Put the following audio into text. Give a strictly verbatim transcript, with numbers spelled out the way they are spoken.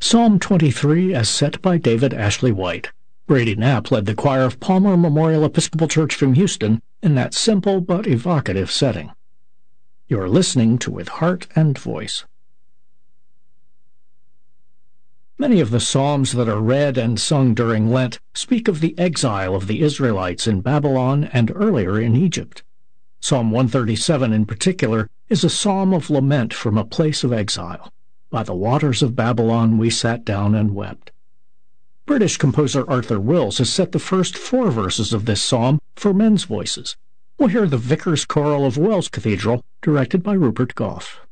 Psalm twenty-three as set by David Ashley White. Brady Knapp led the choir of Palmer Memorial Episcopal Church from Houston in that simple but evocative setting. You're listening to With Heart and Voice. Many of the psalms that are read and sung during Lent speak of the exile of the Israelites in Babylon and earlier in Egypt. Psalm one thirty-seven in particular is a psalm of lament from a place of exile. By the waters of Babylon we sat down and wept. British composer Arthur Wills has set the first four verses of this psalm for men's voices. We'll hear the Vicar's Choral of Wells Cathedral, directed by Rupert Gough.